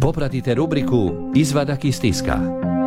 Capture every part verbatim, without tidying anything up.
Popratite rubriku Izvadak iz tiska.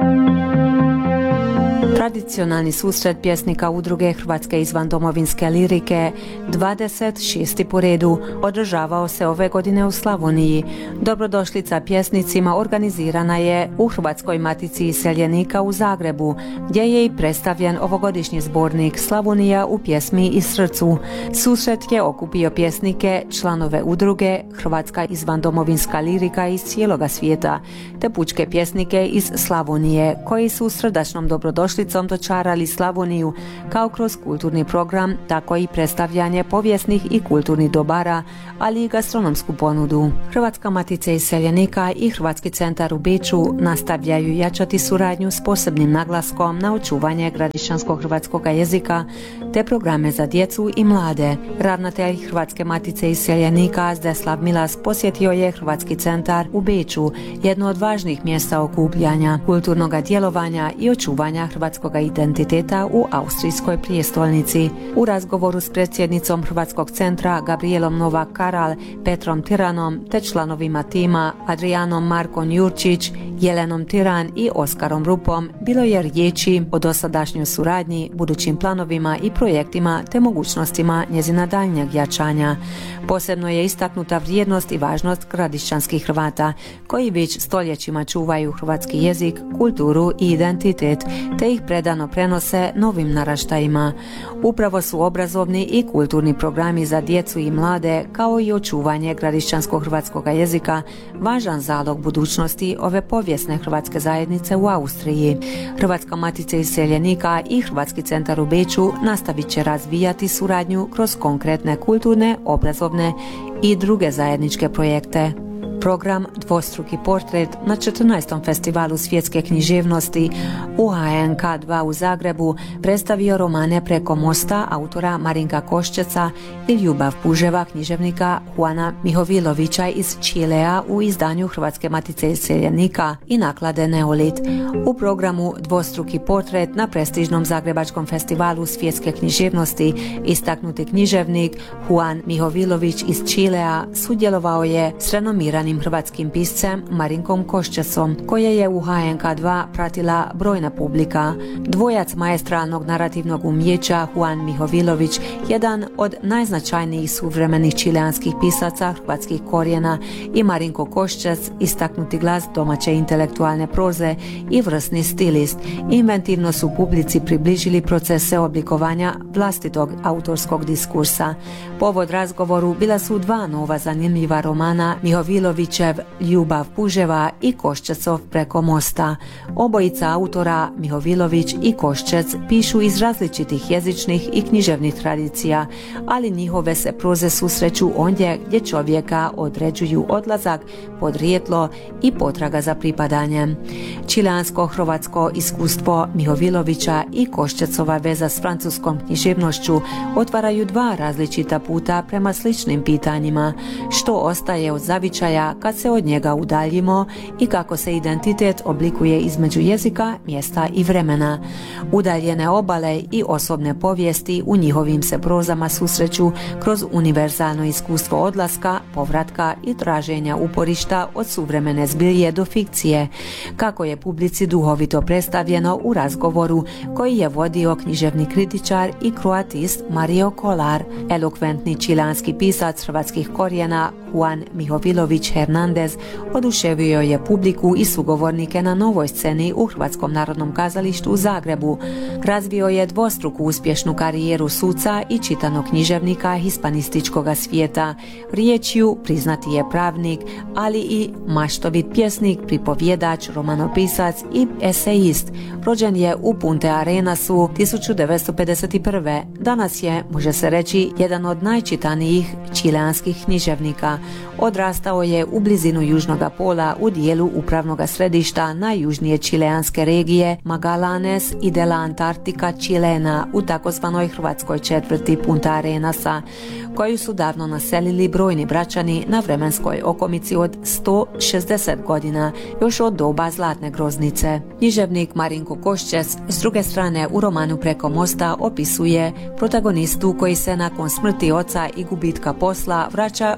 Tradicionalni susret pjesnika udruge Hrvatske izvandomovinske lirike, dvadeset šesti po redu, održavao se ove godine u Slavoniji. Dobrodošlica pjesnicima organizirana je u Hrvatskoj matici iseljenika u Zagrebu, gdje je i predstavljen ovogodišnji zbornik Slavonija u pjesmi i srcu. Susret je okupio pjesnike, članove udruge Hrvatska izvandomovinska lirika iz cijeloga svijeta, te pučke pjesnike iz Slavonije, koji su srdačnom dobrodošlicom dočarali Slavoniju kao kroz kulturni program, tako i predstavljanje povijesnih i kulturnih dobara, ali i gastronomsku ponudu. Hrvatska matica iseljenika i Hrvatski centar u Beču nastavljaju jačati suradnju s posebnim naglaskom na očuvanje gradišćanskog hrvatskog jezika te programe za djecu i mlade. Ravnatelj Hrvatske matice iseljenika Zdeslav Milas posjetio je Hrvatski centar u Beču, jedno od važnih mjesta okupljanja, kulturnog djelovanja i očuvanja hrvatskog identiteta u austrijskoj prijestolnici. U razgovoru s predsjednicom Hrvatskog centra Gabrielom Novak Karal, Petrom Tiranom te članovima tima Adrijanom Markon Jurčić, Jelenom Tiran i Oskarom Rupom bilo je riječi o dosadašnjoj suradnji, budućim planovima i projektima te mogućnostima njezina daljnjeg jačanja. Posebno je istaknuta vrijednost i važnost gradišćanskih Hrvata, koji već stoljećima čuvaju hrvatski jezik, kulturu i identitet, te ih predano prenose novim naraštajima. Upravo su obrazovni i kulturni programi za djecu i mlade, kao i očuvanje gradišćanskog hrvatskog jezika, važan zalog budućnosti ove povijesne hrvatske zajednice u Austriji. Hrvatska matica iseljenika i Hrvatski centar u Beču nastavit će razvijati suradnju kroz konkretne kulturne, obrazovne i druge zajedničke projekte. Program Dvostruki portret na četrnaestom festivalu svjetske književnosti U H N K dva u Zagrebu predstavio romane Preko mosta autora Marinka Koščeca i Ljubav puževa književnika Juana Mihovilovića iz Čilea u izdanju Hrvatske matice iseljenika i naklade Neolit. U programu Dvostruki portret na prestižnom Zagrebačkom festivalu svjetske književnosti istaknuti književnik Juan Mihovilović iz Čilea sudjelovao je s renomiranim hrvatskim piscem Marinkom Koščecom, koje je u H N K dva pratila brojna publika. Dvojac maestralnog narativnog umjeća Juan Mihovilović, jedan od najznačajnijih suvremenih čileanskih pisaca hrvatskih korijena, i Marinko Koščec, istaknuti glas domaće intelektualne proze i vrsni stilist, inventivno su publici približili procese oblikovanja vlastitog autorskog diskursa. Povod razgovoru bila su dva nova zanimljiva romana Mihovilovićev Ljubav puževa i Koščecov Preko mosta. Obojica autora, Mihovilović i Koščec, pišu iz različitih jezičnih i književnih tradicija, ali njihove se proze susreću ondje gdje čovjeka određuju odlazak, podrijetlo i potraga za pripadanjem. Čileansko-hrvatsko iskustvo Mihovilovića i Koščecova veza s francuskom književnošću otvaraju dva različita puta prema sličnim pitanjima, što ostaje od zavičaja kad se od njega udaljimo i kako se identitet oblikuje između jezika, mjesta i vremena. Udaljene obale i osobne povijesti u njihovim se prozama susreću kroz univerzalno iskustvo odlaska, povratka i traženja uporišta od suvremene zbilje do fikcije, kako je publici duhovito predstavljeno u razgovoru koji je vodio književni kritičar i kroatist Mario Kolar. Elokventni čileanski pisac hrvatskih korijena Juan Mihovilović Hernandez oduševio je publiku i sugovornike na Novoj sceni u Hrvatskom narodnom kazalištu u Zagrebu. Razvio je dvostruku uspješnu karijeru suca i čitanog književnika hispanističkog svijeta. Riječju priznati je pravnik, ali i maštovit pjesnik, pripovjedač, romanopisac i esejist. Rođen je u Punta Arenasu tisuću devetsto pedeset prve. Danas je, može se reći, jedan od najčitanijih čileanskih književnika. Odrastao je u blizinu Južnog pola u dijelu upravnog središta najjužnije čileanske regije Magallanes i de la Antarctica Chilena u takozvanoj hrvatskoj četvrti Punta Arenasa, koju su davno naselili brojni braćani na vremenskoj okomici od sto šezdeset godina, još od doba Zlatne groznice. Književnik Marinko Koščec s druge strane u romanu Preko mosta opisuje protagonistu koji se nakon smrti oca i gubitka posla vraća u zabačeni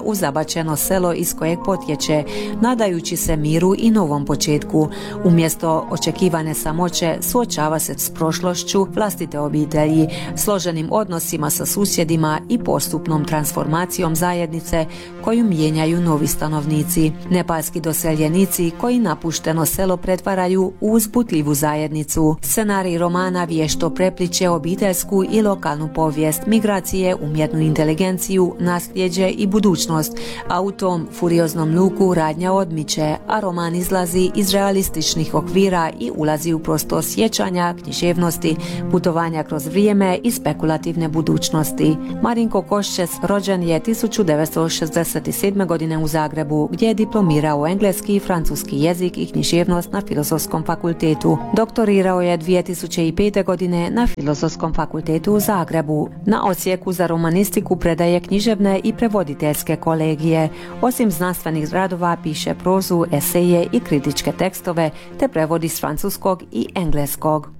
zabačeno selo iz kojeg potječe, nadajući se miru i novom početku. Umjesto očekivane samoće, suočava se s prošlošću vlastite obitelji, složenim odnosima sa susjedima i postupnom transformacijom zajednice koju mijenjaju novi stanovnici. Nepalski doseljenici koji napušteno selo pretvaraju u uzbutljivu zajednicu. Scenarij romana vješto prepliče obiteljsku i lokalnu povijest, migracije, umjetnu inteligenciju, nasljeđe i budućnost, a u tom furioznom luku radnja odmiče, a roman izlazi iz realističnih okvira i ulazi u prostor sjećanja, književnosti, putovanja kroz vrijeme i spekulativne budućnosti. Marinko Koščec rođen je tisuću devetsto šezdeset sedme. godine u Zagrebu, gdje je diplomirao engleski i francuski jezik i književnost na Filozofskom fakultetu. Doktorirao je dvije tisuće pete. godine na Filozofskom fakultetu u Zagrebu. Na odsjeku za romanistiku predaje književne i prevoditeljske kolegije. Osim znanstvenih radova piše prozu, eseje i kritičke tekstove, te prevodi s francuskog i engleskog.